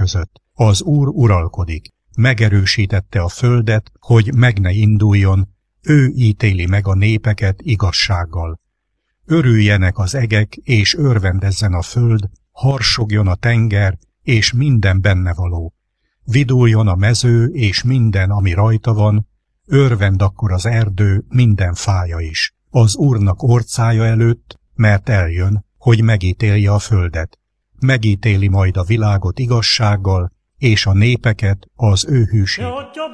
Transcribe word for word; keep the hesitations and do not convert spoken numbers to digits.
között. Az Úr uralkodik, megerősítette a földet, hogy meg ne induljon, ő ítéli meg a népeket igazsággal. Örüljenek az egek, és örvendezzen a föld, harsogjon a tenger, és minden benne való. Viduljon a mező, és minden, ami rajta van, örvend akkor az erdő, minden fája is. Az Úrnak orcája előtt, mert eljön, hogy megítélje a földet. Megítéli majd a világot igazsággal, és a népeket az ő hűségével.